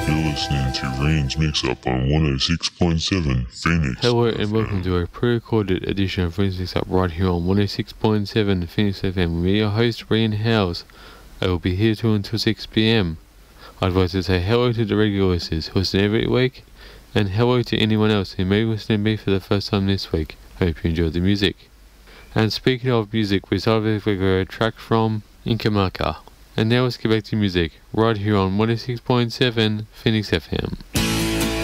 You're listening to Rain's Mix Up on 106.7 Phoenix. Hello and welcome to a pre-recorded edition of Rain's Mix Up right here on 106.7 Phoenix FM with me, your host, Rain Howes. I will be here until 6 PM. I'd like to say hello to the regular listeners who listen every week, and hello to anyone else who may listen to me for the first time this week. Hope you enjoyed the music. And speaking of music, we started with a track from Inkamaka. And now let's get back to music, right here on 106.7 Phoenix FM.